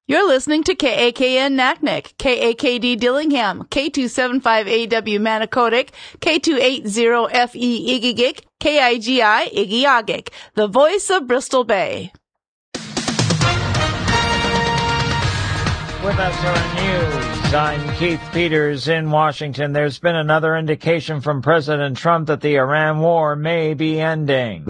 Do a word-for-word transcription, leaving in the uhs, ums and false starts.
You're listening to K A K N Naknek, K A K D Dillingham, K two seventy-five A W Manicodic, K two eighty F E Igigik, K I G I Igiagik, the voice of Bristol Bay. With us are news. I'm Keith Peters in Washington. There's been another indication from President Trump that the Iran war may be ending.